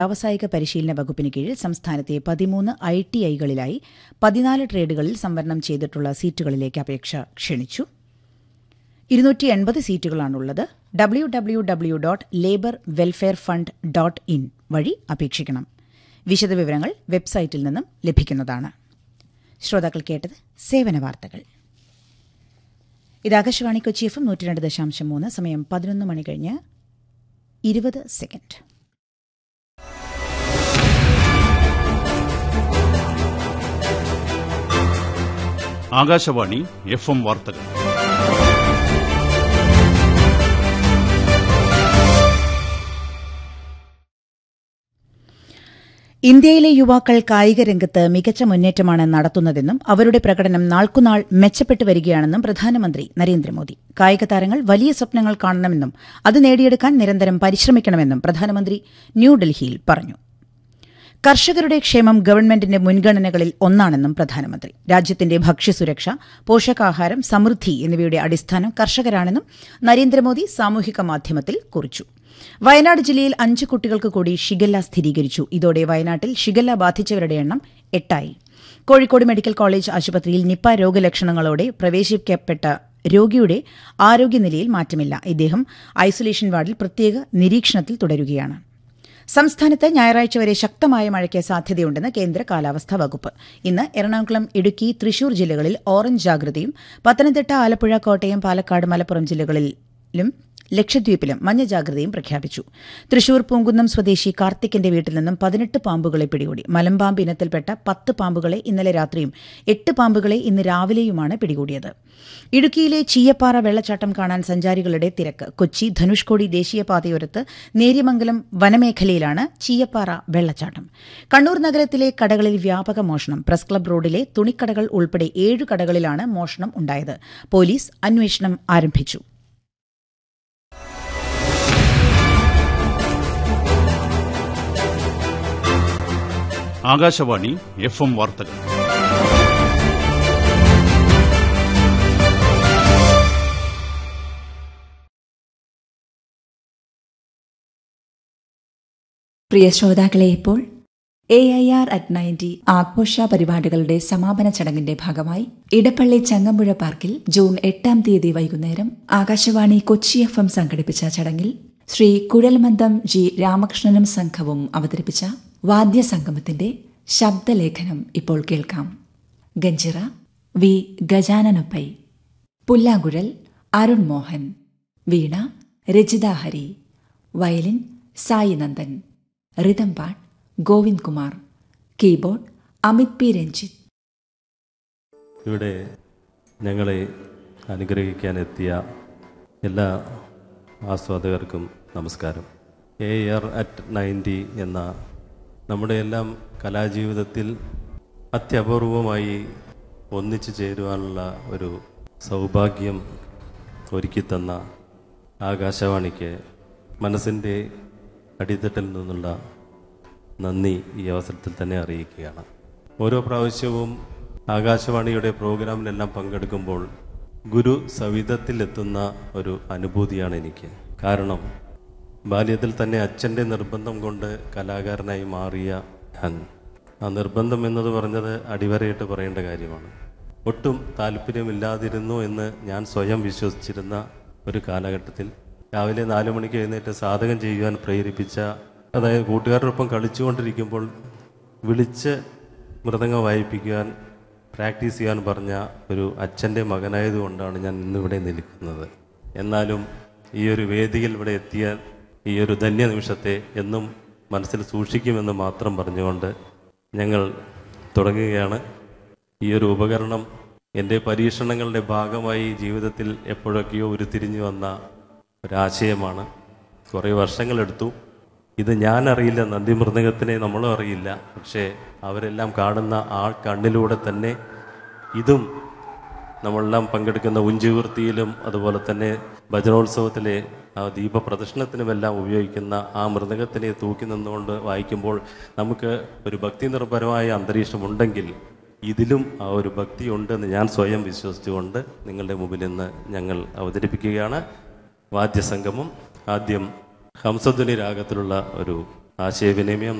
വ്യാവസായിക പരിശീലന വകുപ്പിന് കീഴിൽ സംസ്ഥാനത്തെ 13 ITIകളിലായി 14 ട്രേഡുകളിൽ സംവരണം ചെയ്തിട്ടുള്ള സീറ്റുകളിലേക്ക് അപേക്ഷ ക്ഷണിച്ചു. 280 സീറ്റുകളാണുള്ളത്. www.laborwelfarefund.in വഴി അപേക്ഷിക്കണം. വിശദവിവരങ്ങൾ വെബ്സൈറ്റിൽ നിന്നും ലഭിക്കുന്നതാണ്. ശ്രോതാക്കൾ കേട്ടത് സേവന വാർത്തകൾ. ഇത് ആകാശവാണി കൊച്ചി FM 102.3. സമയം 11 മണി കഴിഞ്ഞ് 20 സെക്കൻഡ്. ആകാശവാണി FM വാർത്തകൾ. ഇന്ത്യയിലെ യുവാക്കൾ കായിക രംഗത്ത് മികച്ച മുന്നേറ്റമാണ് നടത്തുന്നതെന്നും അവരുടെ പ്രകടനം നാൾക്കുനാൾ മെച്ചപ്പെട്ടു വരികയാണെന്നും പ്രധാനമന്ത്രി നരേന്ദ്രമോദി. കായിക താരങ്ങൾ വലിയ സ്വപ്നങ്ങൾ കാണണമെന്നും അത് നേടിയെടുക്കാൻ നിരന്തരം പരിശ്രമിക്കണമെന്നും പ്രധാനമന്ത്രി ന്യൂഡൽഹിയിൽ പറഞ്ഞു. കർഷകരുടെ ക്ഷേമം ഗവൺമെന്റിന്റെ മുൻഗണനകളിൽ ഒന്നാണെന്നും പ്രധാനമന്ത്രി. രാജ്യത്തിന്റെ ഭക്ഷ്യസുരക്ഷ, പോഷകാഹാരം, സമൃദ്ധി എന്നിവയുടെ അടിസ്ഥാനം കർഷകരാണെന്നും നരേന്ദ്രമോദി സാമൂഹിക മാധ്യമത്തിൽ കുറിച്ചു. വയനാട് ജില്ലയിൽ 5 കുട്ടികൾക്ക് കൂടി ഷിഗല്ല സ്ഥിരീകരിച്ചു. ഇതോടെ വയനാട്ടിൽ ഷിഗല്ല ബാധിച്ചവരുടെ എണ്ണം 8 കോഴിക്കോട് മെഡിക്കൽ കോളേജ് ആശുപത്രിയിൽ നിപ രോഗലക്ഷണങ്ങളോടെ പ്രവേശിപ്പിക്കപ്പെട്ട രോഗിയുടെ ആരോഗ്യനിലയിൽ മാറ്റമില്ല. ഇദ്ദേഹം ഐസൊലേഷൻ വാർഡിൽ പ്രത്യേക നിരീക്ഷണത്തിൽ തുടരുകയാണ്. സംസ്ഥാനത്ത് ഞായറാഴ്ച വരെ ശക്തമായ മഴയ്ക്ക് സാധ്യതയുണ്ടെന്ന് കേന്ദ്ര കാലാവസ്ഥാ വകുപ്പ്. ഇന്ന് എറണാകുളം, ഇടുക്കി, തൃശൂർ ജില്ലകളിൽ ഓറഞ്ച് ജാഗ്രതയും പത്തനംതിട്ട, ആലപ്പുഴ, കോട്ടയം, പാലക്കാട്, മലപ്പുറം ജില്ലകളിലും ലക്ഷദ്വീപിലും മഞ്ഞ ജാഗ്രതയും പ്രഖ്യാപിച്ചു. തൃശൂർ പൂങ്കുന്നം സ്വദേശി കാർത്തിക്കിന്റെ വീട്ടിൽ നിന്നും 18 പാമ്പുകളെ പിടികൂടി. മലമ്പാമ്പ് ഇനത്തിൽപ്പെട്ട 10 പാമ്പുകളെ ഇന്നലെ രാത്രിയും 8 പാമ്പുകളെ ഇന്ന് രാവിലെയുമാണ് പിടികൂടിയത്. ഇടുക്കിയിലെ ചീയപ്പാറ വെള്ളച്ചാട്ടം കാണാൻ സഞ്ചാരികളുടെ തിരക്ക്. കൊച്ചി ധനുഷ്കോടി ദേശീയപാതയോരത്ത് നേര്യമംഗലം വനമേഖലയിലാണ് ചീയപ്പാറ വെള്ളച്ചാട്ടം. കണ്ണൂർ നഗരത്തിലെ കടകളിൽ വ്യാപക മോഷണം. പ്രസ് ക്ലബ് റോഡിലെ തുണിക്കടകൾ ഉൾപ്പെടെ 7 കടകളിലാണ് മോഷണം ഉണ്ടായത്. പോലീസ് അന്വേഷണം ആരംഭിച്ചു. ആകാശവാണി FM വാർത്തകൾ. പ്രിയ ശ്രോതാക്കളെ, ഇപ്പോൾ AIR at 90 ആഘോഷ പരിപാടികളുടെ സമാപന ചടങ്ങിന്റെ ഭാഗമായി ഇടപ്പള്ളി ചങ്ങമ്പുഴ പാർക്കിൽ ജൂൺ 8 വൈകുന്നേരം ആകാശവാണി കൊച്ചി FM സംഘടിപ്പിച്ച ചടങ്ങിൽ ശ്രീ കുഴൽമന്ദം G. രാമകൃഷ്ണനും സംഘവും അവതരിപ്പിച്ച വാദ്യസംഗമത്തിന്റെ ശബ്ദലേഖനം ഇപ്പോൾ കേൾക്കാം. ഗഞ്ചിറ V. ഗജാനനൊപ്പൈ, പുല്ലാങ്കുഴൽ അരുൺ മോഹൻ, വീണ Rajitha Hari, violin Sai Nandan, റിതംപാട്ട് Govind Kumar, keyboard Amit P. Ranjith. ഇവിടെ ഞങ്ങളെ അനുഗ്രഹിക്കാനെത്തിയ എല്ലാ ആസ്വാദകർക്കും നമസ്കാരം. AIR at 90 എന്ന നമ്മുടെ എല്ലാം കലാജീവിതത്തിൽ അത്യപൂർവമായി ഒന്നിച്ചു ചേരുവാനുള്ള ഒരു സൗഭാഗ്യം ഒരുക്കിത്തന്ന ആകാശവാണിക്ക് മനസ്സിൻ്റെ അടിത്തട്ടിൽ നിന്നുള്ള നന്ദി ഈ അവസരത്തിൽ തന്നെ അറിയിക്കുകയാണ്. ഓരോ പ്രാവശ്യവും ആകാശവാണിയുടെ പ്രോഗ്രാമിലെല്ലാം പങ്കെടുക്കുമ്പോൾ ഗുരു സവിധത്തിലെത്തുന്ന ഒരു അനുഭൂതിയാണ് എനിക്ക്. കാരണം ബാല്യത്തിൽ തന്നെ അച്ഛൻ്റെ നിർബന്ധം കൊണ്ട് കലാകാരനായി മാറിയ ഞാൻ, ആ നിർബന്ധം എന്നത് പറഞ്ഞത് അടിവരയിട്ട് പറയേണ്ട കാര്യമാണ്. ഒട്ടും താല്പര്യമില്ലാതിരുന്നു എന്ന് ഞാൻ സ്വയം വിശ്വസിച്ചിരുന്ന ഒരു കാലഘട്ടത്തിൽ രാവിലെ 4 മണിക്ക് എഴുന്നേറ്റ് സാധകം ചെയ്യുവാൻ പ്രേരിപ്പിച്ച, അതായത് കൂട്ടുകാരോടൊപ്പം കളിച്ചുകൊണ്ടിരിക്കുമ്പോൾ വിളിച്ച് മൃദംഗം വായിപ്പിക്കുവാൻ പ്രാക്ടീസ് ചെയ്യാൻ പറഞ്ഞ ഒരു അച്ഛൻ്റെ മകനായതുകൊണ്ടാണ് ഞാൻ ഇന്നിവിടെ നിൽക്കുന്നത്. എന്നാലും ഈ ഒരു വേദിയിൽ ഇവിടെ എത്തിയ ഈ ഒരു ധന്യ നിമിഷത്തെ എന്നും മനസ്സിൽ സൂക്ഷിക്കുമെന്ന് മാത്രം പറഞ്ഞുകൊണ്ട് ഞങ്ങൾ തുടങ്ങുകയാണ്. ഈ ഒരു ഉപകരണം എൻ്റെ പരീക്ഷണങ്ങളുടെ ഭാഗമായി ജീവിതത്തിൽ എപ്പോഴൊക്കെയോ ഉരുത്തിരിഞ്ഞു വന്ന ഒരാശയമാണ്. കുറേ വർഷങ്ങളെടുത്തു. ഇത് ഞാൻ അറിയില്ല, നന്ദിമൃദംഗത്തിനെ നമ്മളും അറിയില്ല. പക്ഷേ അവരെല്ലാം കാണുന്ന ആ കണ്ണിലൂടെ തന്നെ ഇതും നമ്മളെല്ലാം പങ്കെടുക്കുന്ന ഉഞ്ചിവൃത്തിയിലും അതുപോലെ തന്നെ ഭജനോത്സവത്തിലെ ആ ദീപപ്രദർശനത്തിനുമെല്ലാം ഉപയോഗിക്കുന്ന ആ മൃദംഗത്തിനെ തൂക്കി നിന്നുകൊണ്ട് വായിക്കുമ്പോൾ നമുക്ക് ഒരു ഭക്തി നിർഭരമായ അന്തരീക്ഷമുണ്ടെങ്കിൽ ഇതിലും ആ ഒരു ഭക്തി ഉണ്ടെന്ന് ഞാൻ സ്വയം വിശ്വസിച്ചുകൊണ്ട് നിങ്ങളുടെ മുമ്പിൽ നിന്ന് ഞങ്ങൾ അവതരിപ്പിക്കുകയാണ് വാദ്യസംഗമം. ആദ്യം ഹംസധ്വനി രാഗത്തിലുള്ള ഒരു ആശയവിനിമയം